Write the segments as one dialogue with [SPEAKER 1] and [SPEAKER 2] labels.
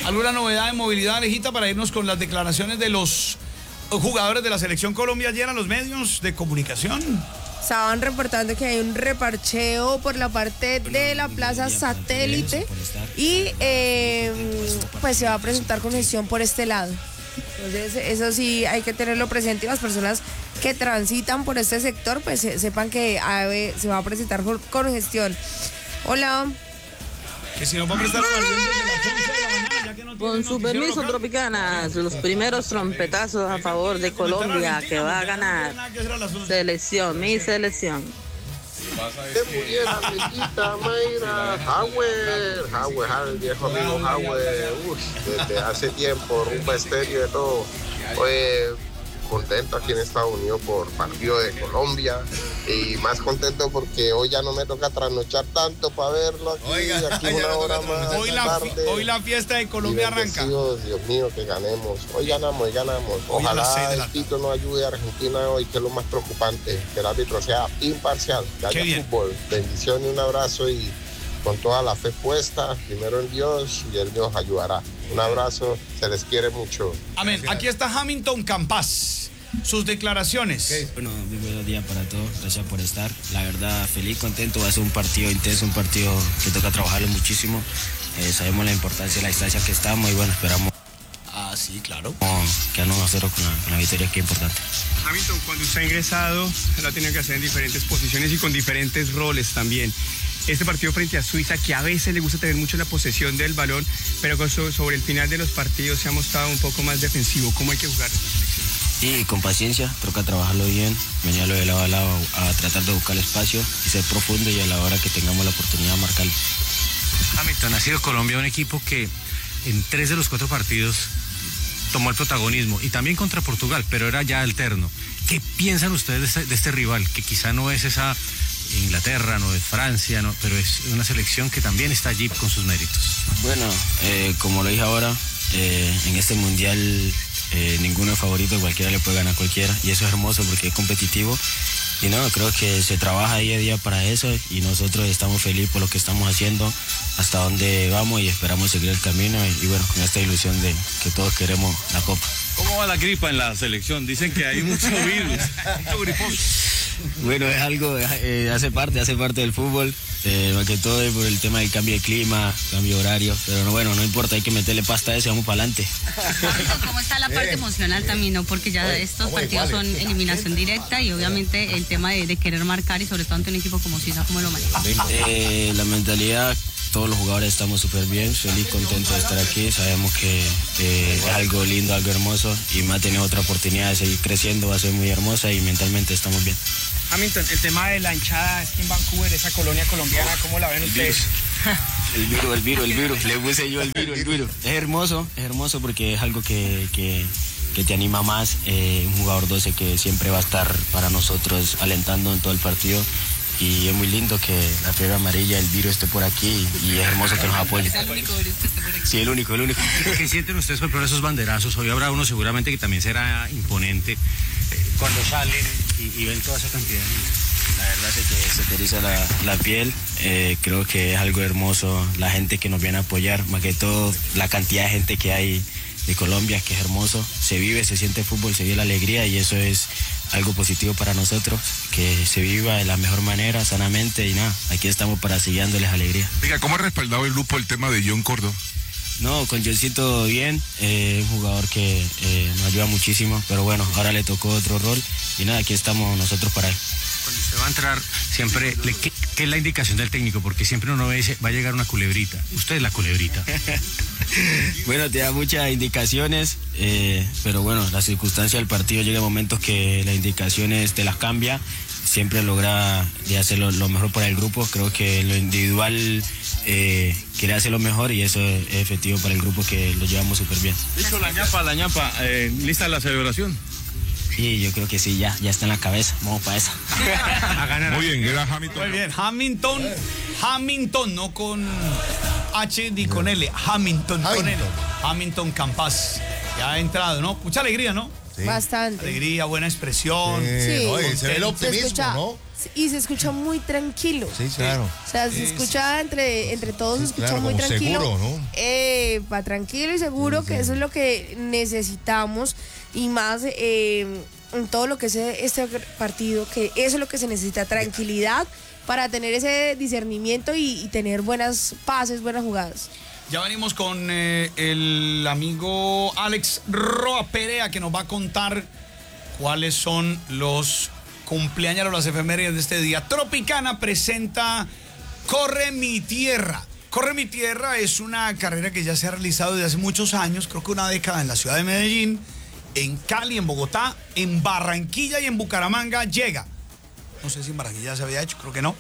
[SPEAKER 1] ¿Alguna novedad de movilidad, Alejita, para irnos con las declaraciones de los jugadores de la Selección Colombia ayer a los medios de comunicación?
[SPEAKER 2] Estaban reportando que hay un reparcheo por la parte de la Plaza Satélite y pues se va a presentar congestión por este lado. Entonces eso sí hay que tenerlo presente y las personas que transitan por este sector pues sepan que se va a presentar congestión. Hola.
[SPEAKER 1] Que si nos va a prestar
[SPEAKER 3] con su permiso, Tropicanas, los primeros trompetazos a favor de Colombia, que va a ganar selección, mi selección.
[SPEAKER 4] Qué muy bien, amiguita Mayra, Howard, el viejo amigo Howard, desde hace tiempo, Rumba Estéreo y todo. Oye, contento aquí en Estados Unidos por partido de Colombia y más contento porque hoy ya no me toca trasnochar tanto para verlo aquí.
[SPEAKER 1] Oiga,
[SPEAKER 4] aquí una hora más
[SPEAKER 1] hoy la fiesta de Colombia arranca.
[SPEAKER 4] Dios mío, que ganemos. Hoy ganamos. Ojalá el Tito nos ayude a Argentina hoy, que es lo más preocupante, que el árbitro sea imparcial, que haya fútbol. Bendiciones, un abrazo y con toda la fe puesta, primero en Dios y el Dios ayudará. Un abrazo, se les quiere mucho.
[SPEAKER 1] Amén. Aquí está Hamilton Campas. Sus declaraciones.
[SPEAKER 5] Bueno, muy buenos días para todos, gracias por estar. La verdad, feliz, contento, va a ser un partido intenso, un partido que toca trabajarlo muchísimo. Sabemos la importancia de la distancia que estamos y bueno, esperamos.
[SPEAKER 1] Ah, sí, claro.
[SPEAKER 5] Quedarnos a cero con la victoria, que es importante.
[SPEAKER 6] Hamilton, cuando usted ha ingresado, lo ha tenido que hacer en diferentes posiciones y con diferentes roles también. Este partido frente a Suiza, que a veces le gusta tener mucho la posesión del balón, pero sobre el final de los partidos se ha mostrado un poco más defensivo. ¿Cómo hay que jugar esta selección?
[SPEAKER 5] Y con paciencia, toca trabajarlo bien, venirlo de lado a lado a tratar de buscar el espacio y ser profundo y a la hora que tengamos la oportunidad de marcarlo.
[SPEAKER 7] Hamilton, ha sido Colombia un equipo que en 3 de los 4 partidos tomó el protagonismo y también contra Portugal, pero era ya alterno. ¿Qué piensan ustedes de este rival? Que quizá no es esa Inglaterra, no es Francia, no, pero es una selección que también está allí con sus méritos.
[SPEAKER 5] Bueno, como lo dije ahora, en este mundial ninguno es favorito, cualquiera le puede ganar a cualquiera y eso es hermoso porque es competitivo y no, creo que se trabaja día a día para eso y nosotros estamos felices por lo que estamos haciendo, hasta donde vamos y esperamos seguir el camino y bueno, con esta ilusión de que todos queremos la Copa.
[SPEAKER 7] ¿Cómo va la gripa en la selección? Dicen que hay mucho virus, mucho griposo.
[SPEAKER 5] Bueno, es algo, hace parte del fútbol, más que todo es por el tema del cambio de clima, cambio de horario, pero no importa, hay que meterle pasta a eso y vamos para adelante.
[SPEAKER 8] ¿Cómo está la parte emocional también, no? Porque ya estos partidos son eliminación directa y obviamente el tema de querer marcar y sobre todo ante un equipo como Suiza, ¿cómo lo maneja?
[SPEAKER 5] La mentalidad, todos los jugadores estamos súper bien, feliz, contentos de estar aquí, sabemos que es algo lindo, algo hermoso y más tener otra oportunidad de seguir creciendo, va a ser muy hermosa y mentalmente estamos bien.
[SPEAKER 6] Hamilton, el tema de la hinchada aquí en Vancouver, esa colonia colombiana, ¿cómo la ven ustedes?
[SPEAKER 5] El virus, le puse yo el virus. Es hermoso porque es algo que te anima más, un jugador 12 que siempre va a estar para nosotros alentando en todo el partido. Y es muy lindo que la fiebre amarilla, el virus esté por aquí y es hermoso que nos apoye.
[SPEAKER 8] ¿Es el único virus que esté por aquí?
[SPEAKER 5] Sí, el único.
[SPEAKER 7] ¿Qué sienten ustedes por esos banderazos? Hoy habrá uno seguramente que también será imponente cuando salen y ven toda esa cantidad de gente.
[SPEAKER 5] La verdad se te eriza la piel, creo que es algo hermoso la gente que nos viene a apoyar, más que todo la cantidad de gente que hay de Colombia, que es hermoso, se vive, se siente fútbol, se vive la alegría y eso es algo positivo para nosotros, que se viva de la mejor manera, sanamente y nada, aquí estamos para seguir dándoles alegría.
[SPEAKER 9] Diga, ¿cómo ha respaldado el grupo el tema de John Córdoba?
[SPEAKER 5] No, con Johncito bien, un jugador que nos ayuda muchísimo, pero bueno, ahora le tocó otro rol y nada, aquí estamos nosotros para él.
[SPEAKER 7] Cuando usted va a entrar, siempre, ¿qué es la indicación del técnico? Porque siempre uno dice, va a llegar una culebrita. Usted es la culebrita.
[SPEAKER 5] Bueno, te da muchas indicaciones, pero bueno, la circunstancia del partido llega momentos que las indicaciones te las cambia. Siempre logra de hacer lo mejor para el grupo. Creo que lo individual quiere hacer lo mejor y eso es efectivo para el grupo, que lo llevamos súper bien.
[SPEAKER 7] Listo, la ñapa, ¿lista la celebración?
[SPEAKER 5] Sí, yo creo que sí, ya está en la cabeza, vamos para esa.
[SPEAKER 7] A ganar.
[SPEAKER 9] Muy bien, era Hamilton.
[SPEAKER 1] Muy bien, Hamilton, no con H ni con L, Hamilton con L. Hamilton Campas, ya ha entrado, ¿no? Mucha alegría, ¿no? Sí.
[SPEAKER 2] Bastante.
[SPEAKER 1] Alegría, buena expresión.
[SPEAKER 2] Sí.
[SPEAKER 10] No, y se ve el
[SPEAKER 2] Se
[SPEAKER 10] optimismo,
[SPEAKER 2] escucha,
[SPEAKER 10] ¿no?
[SPEAKER 2] y se escucha muy tranquilo.
[SPEAKER 10] Sí, claro.
[SPEAKER 2] O sea, se escucha entre todos, se escucha
[SPEAKER 10] claro,
[SPEAKER 2] muy
[SPEAKER 10] como
[SPEAKER 2] tranquilo.
[SPEAKER 10] seguro, ¿no?
[SPEAKER 2] Va tranquilo y seguro que eso es lo que necesitamos y más en todo lo que es este partido, que eso es lo que se necesita, tranquilidad para tener ese discernimiento y tener buenas pases, buenas jugadas.
[SPEAKER 1] Ya venimos con el amigo Alex Roa Perea, que nos va a contar cuáles son los cumpleaños o las efemérides de este día. Tropicana presenta Corre mi Tierra. Corre mi Tierra es una carrera que ya se ha realizado desde hace muchos años, creo que una década, en la ciudad de Medellín, en Cali, en Bogotá, en Barranquilla y en Bucaramanga llega. No sé si en Barranquilla se había hecho, creo que no.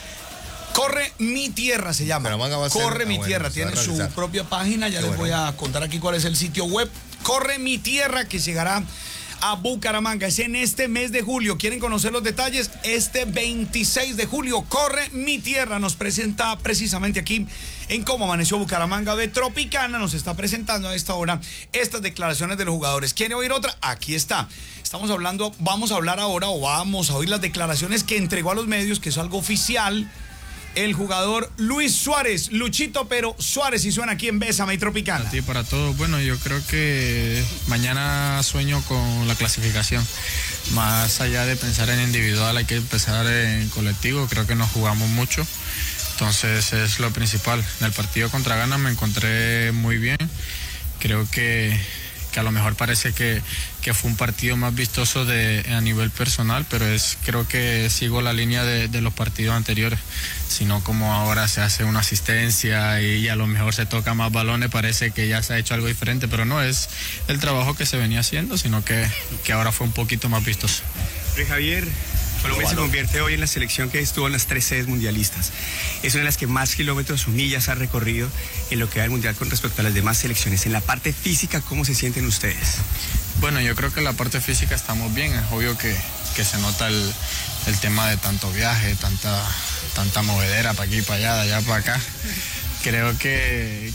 [SPEAKER 1] Corre mi Tierra se llama. Corre mi Tierra, tiene su propia página, ya les voy a contar aquí cuál es el sitio web. Corre mi Tierra, que llegará a Bucaramanga. Es en este mes de julio. ¿Quieren conocer los detalles? Este 26 de julio, Corre mi Tierra nos presenta precisamente aquí en Cómo Amaneció Bucaramanga de Tropicana. Nos está presentando a esta hora estas declaraciones de los jugadores. ¿Quiere oír otra? Aquí está. Vamos a hablar ahora, o vamos a oír las declaraciones que entregó a los medios, que es algo oficial, el jugador Luis Suárez, Luchito, pero Suárez, y suena aquí en Bésame y Tropicana.
[SPEAKER 11] Sí, para todos. Bueno, yo creo que mañana sueño con la clasificación. Más allá de pensar en individual, hay que pensar en colectivo. Creo que nos jugamos mucho. Entonces es lo principal. En el partido contra Ghana me encontré muy bien. Creo que a lo mejor parece que fue un partido más vistoso a nivel personal, pero creo que sigo la línea de los partidos anteriores, sino como ahora se hace una asistencia y a lo mejor se toca más balones, parece que ya se ha hecho algo diferente, pero no es el trabajo que se venía haciendo, sino que ahora fue un poquito más vistoso.
[SPEAKER 6] Javier, Colombia se convierte hoy en la selección que estuvo en las 3 sedes mundialistas. Es una de las que más kilómetros o millas ha recorrido en lo que va el mundial con respecto a las demás selecciones. En la parte física, ¿cómo se sienten ustedes?
[SPEAKER 11] Bueno, yo creo que en la parte física estamos bien. Es obvio que se nota el tema de tanto viaje, tanta movedera para aquí, para allá, de allá para acá. Creo que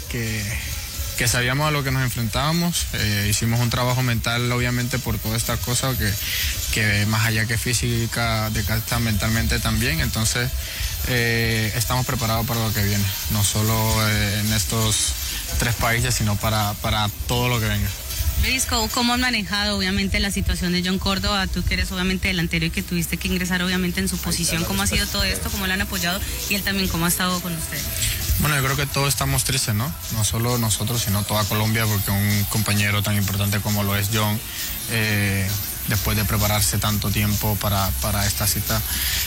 [SPEAKER 11] sabíamos a lo que nos enfrentábamos. Hicimos un trabajo mental, obviamente, por todas estas cosas que más allá que física, desgasta mentalmente también. Entonces estamos preparados para lo que viene, no solo en estos 3 países, sino para todo lo que venga.
[SPEAKER 8] Luis, ¿cómo han manejado obviamente la situación de John Córdoba? Tú que eres obviamente delantero y que tuviste que ingresar obviamente en su posición. ¿Cómo ha sido todo esto? ¿Cómo lo han apoyado? Y él también, ¿cómo ha estado con ustedes?
[SPEAKER 11] Bueno, yo creo que todos estamos tristes, ¿no? No solo nosotros, sino toda Colombia, porque un compañero tan importante como lo es John, después de prepararse tanto tiempo para esta cita,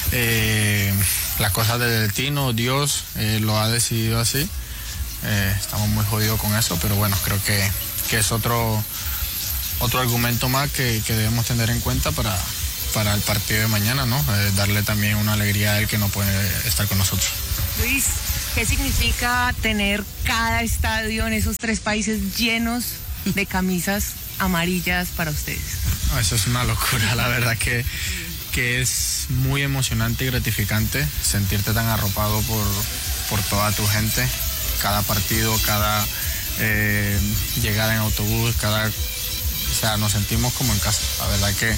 [SPEAKER 11] las cosas del destino, Dios lo ha decidido así. Estamos muy jodidos con eso, pero bueno, creo que es otro argumento más que debemos tener en cuenta para el partido de mañana, ¿no? Darle también una alegría a él que no puede estar con nosotros.
[SPEAKER 12] Luis, ¿qué significa tener cada estadio en esos 3 países llenos de camisas amarillas para ustedes?
[SPEAKER 11] Eso es una locura, la verdad que es muy emocionante y gratificante sentirte tan arropado por toda tu gente, cada partido, cada llegada en autobús, o sea, nos sentimos como en casa. La verdad que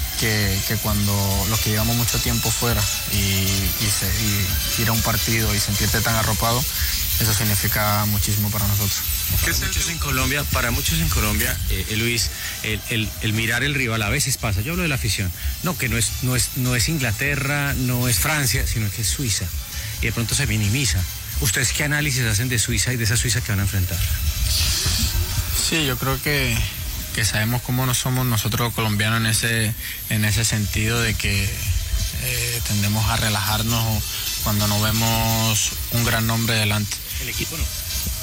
[SPEAKER 11] cuando los que llevamos mucho tiempo fuera y ir a un partido y sentirte tan arropado, eso significa muchísimo para nosotros.
[SPEAKER 7] Para muchos en Colombia, Luis, el mirar el rival a veces pasa. Yo hablo de la afición. No, que no es Inglaterra, no es Francia, sino que es Suiza. Y de pronto se minimiza. ¿Ustedes qué análisis hacen de Suiza y de esa Suiza que van a enfrentar?
[SPEAKER 11] Sí, yo creo que sabemos cómo no somos nosotros colombianos en ese sentido de que tendemos a relajarnos cuando no vemos un gran nombre delante.
[SPEAKER 7] El equipo no.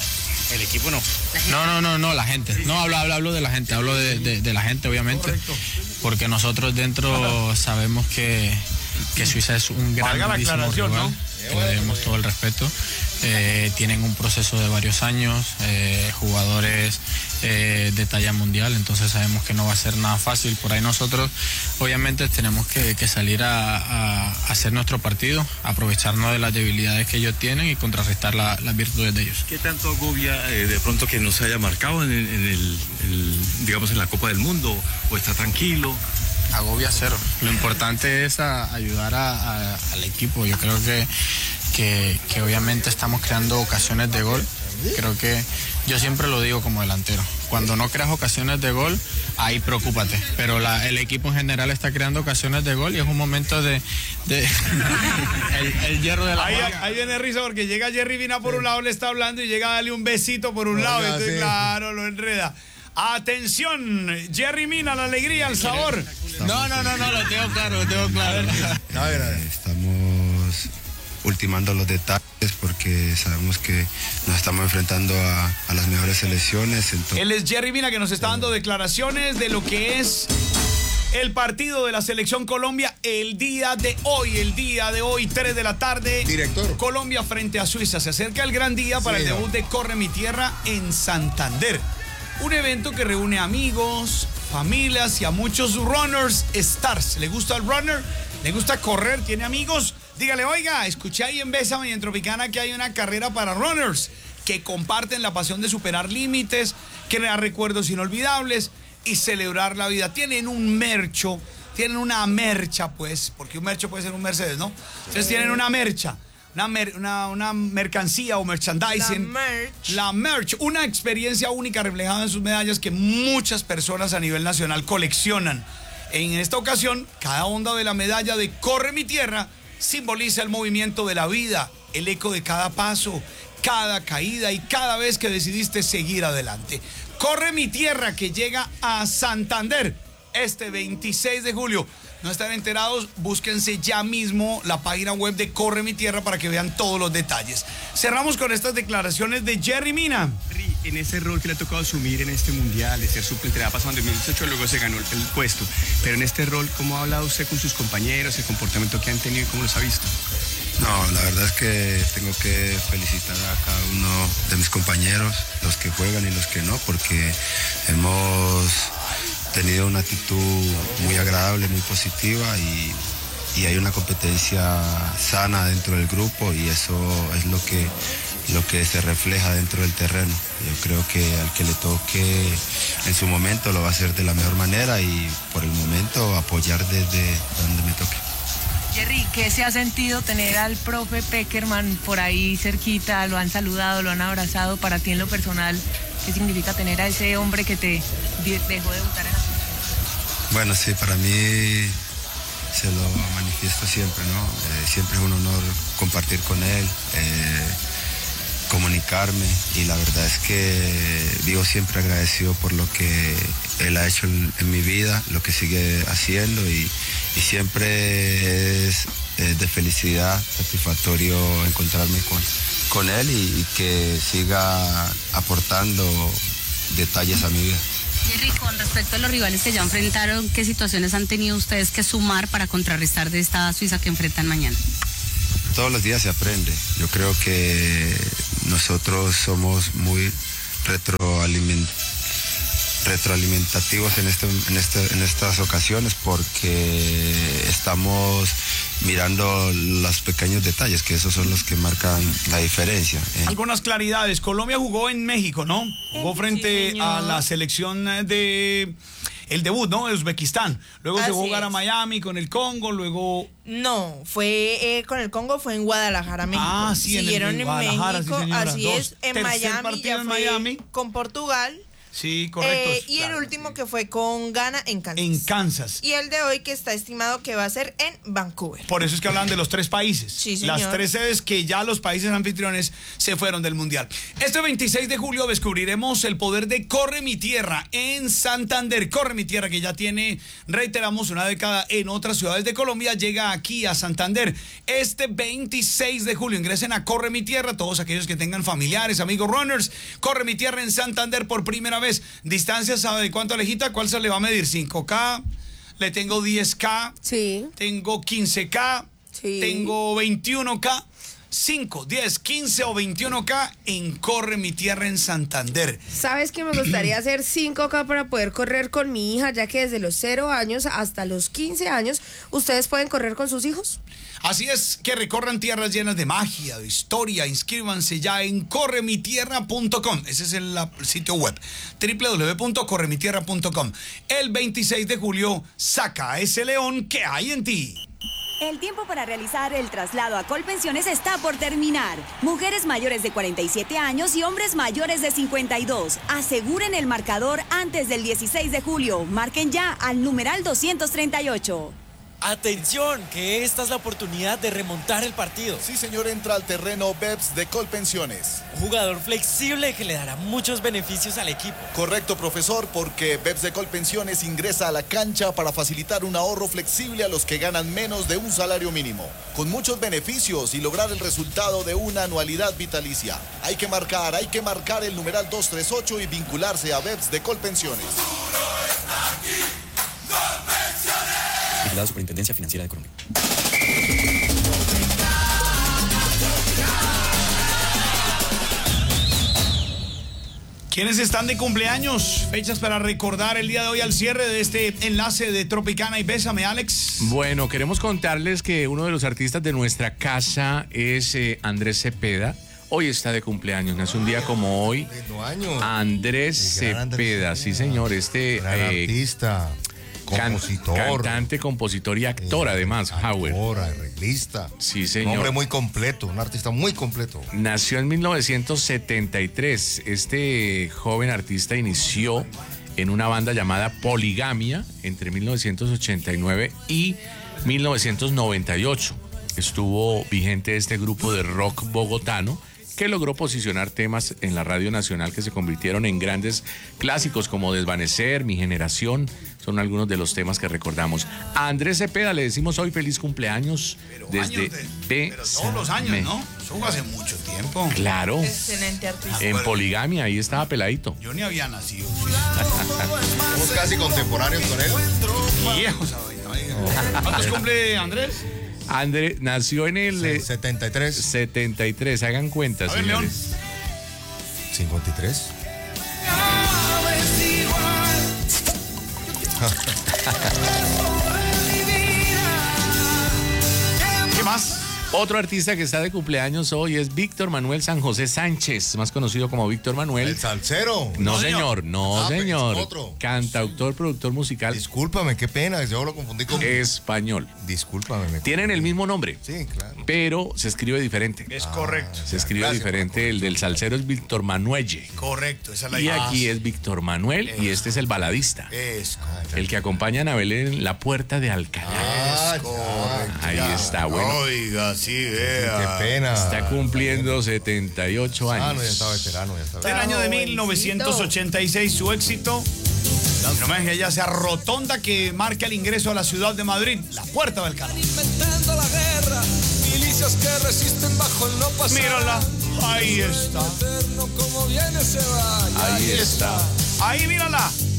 [SPEAKER 11] No, la gente. No, hablo de la gente, hablo de la gente, obviamente. Correcto. Porque nosotros dentro sabemos que Suiza es un gran rival, ¿no? que le demos todo el respeto. Tienen un proceso de varios años, jugadores de talla mundial, entonces sabemos que no va a ser nada fácil. Por ahí nosotros obviamente tenemos que salir a hacer nuestro partido, aprovecharnos de las debilidades que ellos tienen y contrarrestar las virtudes de ellos.
[SPEAKER 10] ¿Qué tanto agobia de pronto que no se haya marcado digamos en la Copa del Mundo, o está tranquilo?
[SPEAKER 11] Agobia cero. Lo importante es ayudar al equipo. Yo creo que obviamente estamos creando ocasiones de gol. Creo que yo siempre lo digo como delantero. Cuando no creas ocasiones de gol, ahí preocúpate. Pero el equipo en general está creando ocasiones de gol y es un momento de el hierro de la
[SPEAKER 1] ahí viene risa porque llega Jerry Mina por un lado, le está hablando y llega a darle un besito por un lado. Entonces, claro, lo enreda. Atención, Jerry Mina, la alegría, el sabor.
[SPEAKER 11] No, lo tengo claro,
[SPEAKER 13] Estamos ultimando los detalles porque sabemos que nos estamos enfrentando a las mejores selecciones. Entonces...
[SPEAKER 1] Él es Jerry Mina, que nos está dando declaraciones de lo que es el partido de la Selección Colombia el día de hoy, 3 de la tarde.
[SPEAKER 14] Director.
[SPEAKER 1] Colombia frente a Suiza. Se acerca el gran día para el debut de Corre Mi Tierra en Santander. Un evento que reúne amigos, familias y a muchos runners stars. ¿Le gusta el runner? ¿Le gusta correr? ¿Tiene amigos? Dígale, oiga, escuché ahí en Bésame y en Tropicana que hay una carrera para runners que comparten la pasión de superar límites, crear recuerdos inolvidables y celebrar la vida. Tienen un mercho, tienen una mercha, pues, porque un mercho puede ser un Mercedes, ¿no? Entonces tienen una mercha. Una mercancía o merchandising. La merch. Una experiencia única reflejada en sus medallas que muchas personas a nivel nacional coleccionan. En esta ocasión, cada onda de la medalla de Corre Mi Tierra simboliza el movimiento de la vida, el eco de cada paso, cada caída y cada vez que decidiste seguir adelante. Corre Mi Tierra, que llega a Santander este 26 de julio. No están enterados, búsquense ya mismo la página web de Corre Mi Tierra para que vean todos los detalles. Cerramos con estas declaraciones de Jerry Mina.
[SPEAKER 6] En ese rol que le ha tocado asumir en este mundial, de ser suplente, le ha pasado en 2018, luego se ganó el puesto. Pero en este rol, ¿cómo ha hablado usted con sus compañeros, el comportamiento que han tenido y cómo los ha visto?
[SPEAKER 13] No, la verdad es que tengo que felicitar a cada uno de mis compañeros, los que juegan y los que no, porque hemos tenido una actitud muy agradable, muy positiva y hay una competencia sana dentro del grupo y eso es lo que se refleja dentro del terreno. Yo creo que al que le toque en su momento lo va a hacer de la mejor manera y por el momento apoyar desde donde me toque.
[SPEAKER 12] Jerry, ¿qué se ha sentido tener al profe Peckerman por ahí cerquita? ¿Lo han saludado, lo han abrazado? Para ti en lo personal, ¿qué significa tener a ese hombre que te dejó debutar en la selección?
[SPEAKER 13] Bueno, sí, para mí se lo manifiesto siempre, ¿no? Siempre es un honor compartir con él, comunicarme y la verdad es que vivo siempre agradecido por lo que él ha hecho en mi vida, lo que sigue haciendo y siempre es de felicidad, satisfactorio encontrarme con él y que siga aportando detalles a mi vida.
[SPEAKER 8] Jerry, con respecto a los rivales que ya enfrentaron, ¿qué situaciones han tenido ustedes que sumar para contrarrestar de esta Suiza que enfrentan mañana?
[SPEAKER 13] Todos los días se aprende. Yo creo que nosotros somos muy retroalimentativos en estas ocasiones porque estamos mirando los pequeños detalles, que esos son los que marcan la diferencia.
[SPEAKER 1] Algunas claridades. Colombia jugó en México, ¿no? Jugó frente a la selección de... El debut, ¿no? De Uzbekistán. Luego se fue a jugar a Miami con el Congo, luego...
[SPEAKER 2] No, fue con el Congo, fue en Guadalajara, México.
[SPEAKER 1] Ah, sí,
[SPEAKER 2] siguieron en México,
[SPEAKER 1] sí,
[SPEAKER 2] así es. En
[SPEAKER 1] Tercer
[SPEAKER 2] Miami
[SPEAKER 1] partido
[SPEAKER 2] ya
[SPEAKER 1] en
[SPEAKER 2] fue
[SPEAKER 1] Miami.
[SPEAKER 2] Con Portugal.
[SPEAKER 1] Sí, correcto.
[SPEAKER 2] Y el último que fue con Ghana en Kansas.
[SPEAKER 1] En Kansas.
[SPEAKER 2] Y el de hoy que está estimado que va a ser en Vancouver.
[SPEAKER 1] Por eso es que hablan de los 3 países.
[SPEAKER 2] Sí, señor.
[SPEAKER 1] Las 3 sedes que ya los países anfitriones se fueron del Mundial. Este 26 de julio descubriremos el poder de Corre Mi Tierra en Santander. Corre Mi Tierra, que ya tiene, reiteramos, una década en otras ciudades de Colombia, llega aquí a Santander. Este 26 de julio ingresen a Corre Mi Tierra, todos aquellos que tengan familiares, amigos runners. Corre Mi Tierra en Santander por primera vez. Distancia, ¿sabe de cuánto, Alejita? ¿Cuál se le va a medir? 5K, le tengo 10K,
[SPEAKER 2] sí.
[SPEAKER 1] tengo 15K,
[SPEAKER 2] Sí.
[SPEAKER 1] Tengo 21K, 5, 10, 15 o 21K en Corre Mi Tierra en Santander.
[SPEAKER 2] ¿Sabes que me gustaría hacer 5K para poder correr con mi hija, ya que desde los 0 años hasta los 15 años ustedes pueden correr con sus hijos?
[SPEAKER 1] Así es, que recorran tierras llenas de magia, de historia. Inscríbanse ya en corremitierra.com. Ese es el sitio web, www.corremitierra.com. El 26 de julio, saca a ese león que hay en ti.
[SPEAKER 14] El tiempo para realizar el traslado a Colpensiones está por terminar. Mujeres mayores de 47 años y hombres mayores de 52. Aseguren el marcador antes del 16 de julio. Marquen ya al numeral 238.
[SPEAKER 15] Atención, que esta es la oportunidad de remontar el partido.
[SPEAKER 16] Sí, señor, entra al terreno BEPS de Colpensiones.
[SPEAKER 15] Un jugador flexible que le dará muchos beneficios al equipo.
[SPEAKER 16] Correcto, profesor, porque BEPS de Colpensiones ingresa a la cancha para facilitar un ahorro flexible a los que ganan menos de un salario mínimo, con muchos beneficios y lograr el resultado de una anualidad vitalicia. Hay que marcar el numeral 238 y vincularse a BEPS de Colpensiones.
[SPEAKER 5] La Superintendencia Financiera de Colombia.
[SPEAKER 1] ¿Quiénes están de cumpleaños? Fechas para recordar el día de hoy al cierre de este enlace de Tropicana y Bésame, Alex.
[SPEAKER 17] Bueno, queremos contarles que uno de los artistas de nuestra casa es Andrés Cepeda. Hoy está de cumpleaños, nace un día como hoy. Andrés Cepeda, sí señor,
[SPEAKER 18] gran artista. Compositor.
[SPEAKER 17] Cantante, compositor y actor, además, Howard.
[SPEAKER 18] Arreglista.
[SPEAKER 17] Sí, señor.
[SPEAKER 18] Un hombre muy completo, un artista muy completo.
[SPEAKER 17] Nació en 1973. Este joven artista inició en una banda llamada Poligamia entre 1989 y 1998. Estuvo vigente este grupo de rock bogotano que logró posicionar temas en la radio nacional que se convirtieron en grandes clásicos como Desvanecer, Mi Generación. Son algunos de los temas que recordamos. A Andrés Cepeda le decimos hoy feliz cumpleaños desde
[SPEAKER 1] pero todos los años, ¿no? Eso fue hace mucho tiempo.
[SPEAKER 17] Claro.
[SPEAKER 12] Excelente artista.
[SPEAKER 17] En Poligamia, ahí estaba peladito.
[SPEAKER 1] Yo ni había nacido.
[SPEAKER 18] Somos casi contemporáneos con él.
[SPEAKER 1] Viejos. ¿Cuántos cumple Andrés?
[SPEAKER 17] Andrés nació en el
[SPEAKER 18] 73.
[SPEAKER 17] 73, hagan cuenta,
[SPEAKER 1] a ver,
[SPEAKER 17] señores.
[SPEAKER 1] León.
[SPEAKER 18] 53.
[SPEAKER 1] ¿Qué más?
[SPEAKER 17] Otro artista que está de cumpleaños hoy es Víctor Manuel San José Sánchez, más conocido como Víctor Manuel.
[SPEAKER 18] El salsero.
[SPEAKER 17] No, señor, no, señor.
[SPEAKER 18] Otro.
[SPEAKER 17] Cantautor, productor musical.
[SPEAKER 18] Discúlpame, qué pena, yo lo confundí con...
[SPEAKER 17] Español.
[SPEAKER 18] Discúlpame.
[SPEAKER 17] Tienen el mismo nombre.
[SPEAKER 18] Sí, claro.
[SPEAKER 17] Pero se escribe diferente.
[SPEAKER 1] Es correcto.
[SPEAKER 17] Se escribe diferente. El del salsero es Víctor Manuelle.
[SPEAKER 1] Correcto, esa es la
[SPEAKER 17] Y
[SPEAKER 1] idea.
[SPEAKER 17] aquí es Víctor Manuel y este es el baladista.
[SPEAKER 1] Es
[SPEAKER 17] el que acompaña a Anabel en La Puerta de Alcalá. Ahí está, bueno.
[SPEAKER 1] Oiga, sí, vea.
[SPEAKER 18] Qué pena.
[SPEAKER 17] Está cumpliendo 78 años.
[SPEAKER 18] No, ya está veterano, ya está.
[SPEAKER 1] El año de 1986, su éxito. No me dejes ya sea rotonda que marca el ingreso a la ciudad de Madrid, La Puerta del Alcalá.
[SPEAKER 19] Inventando la guerra, milicias que resisten bajo el no pasar.
[SPEAKER 1] Mírala, ahí está.
[SPEAKER 19] Eterno como viene se va.
[SPEAKER 1] Ahí está. Ahí mírala.